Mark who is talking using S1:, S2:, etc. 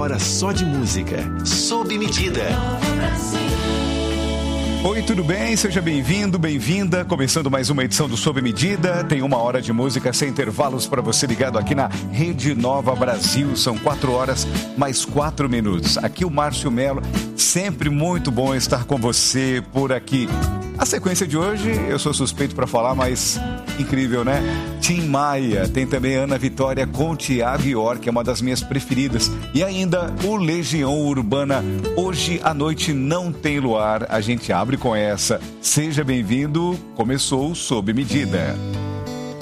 S1: hora só de música. Sob medida.
S2: Oi, tudo bem? Seja bem-vindo, bem-vinda. Começando mais uma edição do Sob Medida. Tem uma hora de música sem intervalos para você ligado aqui na Rede Nova Brasil. São 4 horas mais 4 minutos. Aqui o Márcio Melo. Sempre muito bom estar com você por aqui. A sequência de hoje, eu sou suspeito para falar, mas incrível, né? Tim Maia, tem também Ana Vitória com Thiago York, que é uma das minhas preferidas. E ainda o Legião Urbana, Hoje à Noite Não Tem Luar. A gente abre com essa. Seja bem-vindo, começou Sob Medida.